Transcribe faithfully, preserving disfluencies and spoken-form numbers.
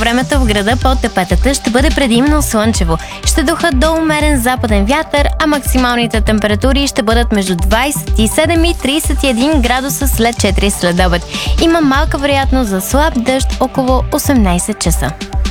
времето в града под тепетата ще бъде предимно слънчево. Ще духа до умерен западен вятър, а максималните температури ще бъдат между двадесет и седем и тридесет и един градуса след четири следобед. Има малка вероятност за слаб дъжд около осемнадесет часа.